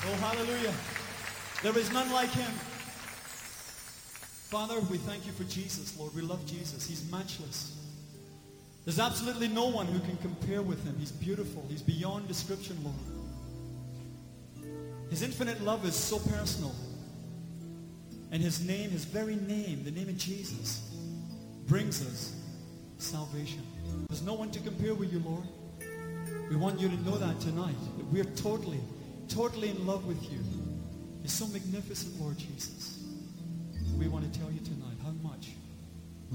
Oh, hallelujah. There is none like him. Father, we thank you for Jesus, Lord. We love Jesus. He's matchless. There's absolutely no one who can compare with him. He's beautiful. He's beyond description, Lord. His infinite love is so personal. And his name, his very name, the name of Jesus, brings us salvation. There's no one to compare with you, Lord. We want you to know that tonight, that we're totally, totally in love with you. You're so magnificent, Lord Jesus. We want to tell you tonight how much